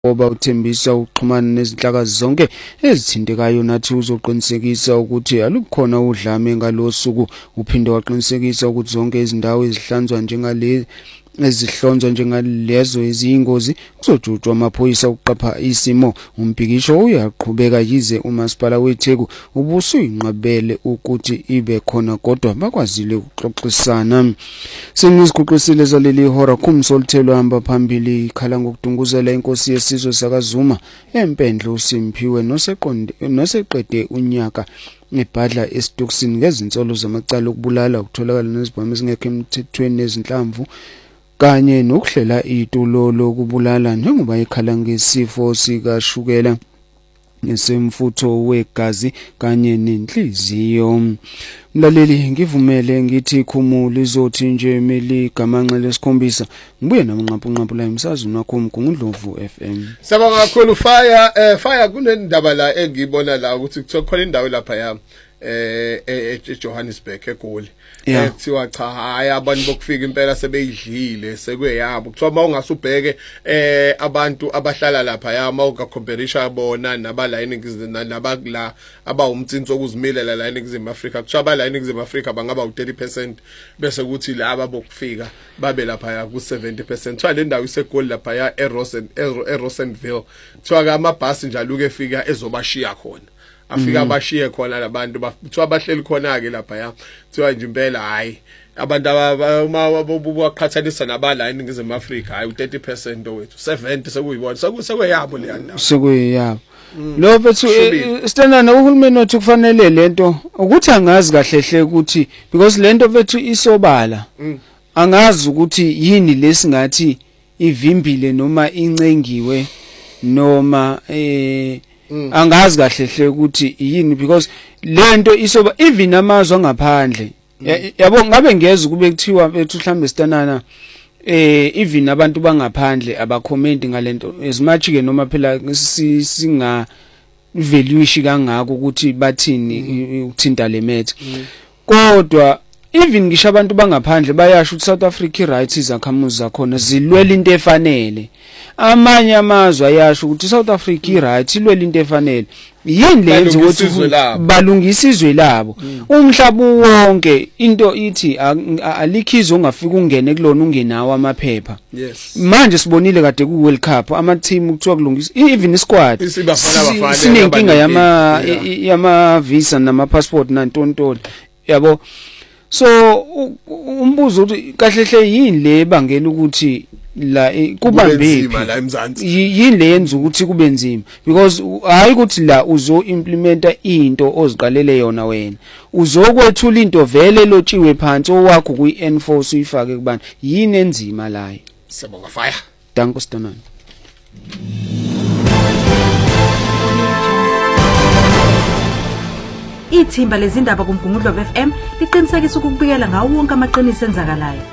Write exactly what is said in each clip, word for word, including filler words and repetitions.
oba uthembisa ukuxhumana nezinhlakazi zonke ezithintekayo nathi uzoqinisekisa ukuthi alukhona udlame ngalosuku uphinde waqinisekisa ukuthi zonke izindawo ezihlanzwa njengale ezihlonzwa njengalezo eziyingozi kuzojutshwa amaphoyisa ukuqapha isimo. Umbhikisho uyaqhubeka yize umasipala weTheku ubusuyinqabele ukuthi ibe khona kodwa bakwazile ukuxoxisana. Sengiziguqisile zaleli hora kumsolthelo hamba phambili ikhala ngokudunguzela inkosi yesizwe sakaZuma empendlo uSimphiwe noseqonde noseqede unyaka ebhadla eStuxini ngezinsolo zamacala okubulala ukutholakala nezibhamu ezingekho emthethweni nezinhlamvu kanye nokuhlela itulo lokubulala njengoba ikhala ngesifo sikashukela nesemfutho wegazi kanye nenhliziyo. Mlaleli ngivumele ngithi khumula izothi nje emeli gamanxe lesikhombisa ngibuye namanqaphu la emsazweni wakho uMgungundlovu F M. Sabonga kakhulu Fire eh Fire kunendaba la engibona la ukuthi kukhona indawo lapha yami eh eJohannesburg eGoli ekuthiwa cha hayi abantu bokufika impela sebeyidlile sekweyabo kuthiwa mawungasubheke eh abantu abahlala lapha yama ukacomparisha bona nabalayini nabakla abawumtsinso okuzimilela la eNingizimu Afrika kuthiwa abalayini eNingizimu Afrika bangaba u-thirty percent bese kuthi laba bokufika babe lapha ya ku-seventy percent kuthiwa le ndawo iseGoli lapha ya eRosen eRosenville kuthiwa ke amabhasi njalo ke efika ezobashiya khona afika abashiye khona labantu bathiwa bahleli khona ke lapha ya kuthiwa nje impela hayi abantu abaqhathanisa nabala eNingizimu Afrika hayi u-thirty percent owethu seventy sekuyibona sekweyabo le ndawo sekuyabo lo bethu standana uhulumeni wathi kufanele lento ukuthi angazi kahle hle ukuthi because lento bethu isobala angazi ukuthi yini lesingathi ivimbile noma incengiwe noma eh angazi kahle hle ukuthi yini because lento isoba even amazwe ngaphandle yabo ngabe ngeze kube kuthiwa bethu mhlambe sitanana eh even abantu bangaphandle abakhomenti ngalento as much ke noma phela singa valuation kangako ukuthi bathini ukuthinta le matter kodwa even ngisho abantu bangaphandle bayasho ukuthi South Africa rights izakhamuzi zakhona zilwela into efanele. Amanye amazwe ayasho ukuthi South Africa rights ilwela into efanele. Yini lenze ukuthi balungisa izwe labo umhlaba wonke into ithi alikhizo ongafika ungene kulona ungenawo amaphepha. Yes. Manje sibonile kade ku World Cup ama team kuthiwa kulungisa even squad sinenkinga yama yama visa nama passport nantontolo yabo. So umbuzo uthi kahle hle yini le bangela ukuthi la kubambe la eMzansi yini le yenza ukuthi kube nzima because hayi ukuthi la uzo implementa into oziqalele yona wena uzokwethula into vele lotshiwe phansi owakho ku N four uyifake kubani yini enzima la. Sibonga Fire. Danko Stanani. Ithimba lezindaba kuMgungundlovu F M liqinisekisa ukubikela ngawo wonke amaqiniso enzakalayo.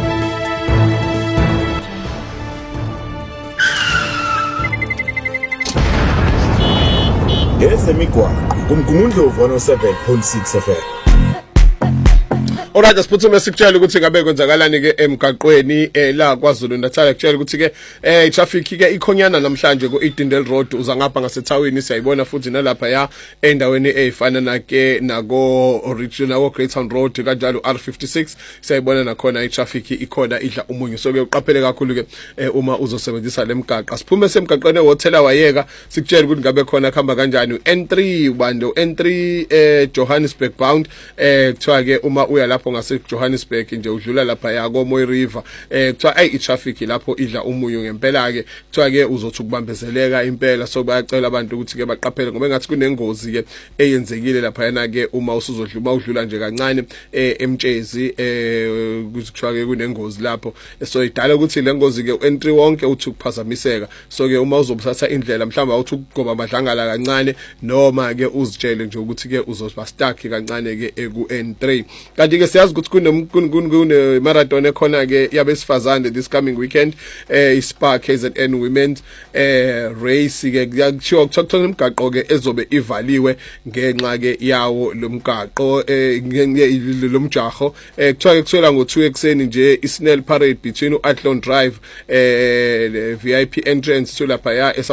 Ezemigwaqo kuMgungundlovu one oh seven point six F M. Alright, asiphuthume sikutshela ukuthi ngabe kwenzakalani ke emgaqweni la kwaZulu Natal kutshela ukuthi ke eh traffic ke ikhonyana namhlanje ku Edendale Road uza ngapha ngaseThawini siyayibona futhi nalapha ya endaweni ezifana nake nako Original wo Greytown Road kanjalo R fifty-six siyayibona nakhona itraffic ikhona idla umunyu so ke uqaphele kakhulu ke uma uzosebenzisa lemgaqo siphume semgaqweni eHotel Wayeka sikutshela ukuthi ngabe khona khamba kanjani N three ubando N three eh Johannesburg bound eh kuthiwa ke uma uya lapho ngase Johannesburg nje udlula lapha ya koMoy River eh kuthiwa ay itraffic lapho idla umunyu ngempela ke kuthiwa ke uzothi ukubambezeleka impela so bayacela abantu ukuthi ke baqaphele ngoba ngathi kunengozi ke eyenzekile lapha yana ke uma usuzodlula udlula nje kancane eh eMtshezi eh kuthiwa ke kunengozi lapho so idala ukuthi lengozi ke entry wonke uthi ukuphazamiseka so ke uma uzobuthatha indlela mhlawumbe uthi ukugoba amadlangala kancane noma ke uzitshele nje ukuthi ke uzoba stuck kancane ke ku N three kanti ke siyazi ukuthi kunom kune marathon ekhona ke yabesifazane this coming weekend eh iSpa K Z N Women's eh race ke kuyakushiwo kuthiwa imigaqo ke ezobe ivaliwe ngenxa ke yawo lomgaqo eh lomjaho eh kuthiwa kusela ngo two ekseni nje isnell parade between uAthlone Drive eh V I P entrance to lapha ya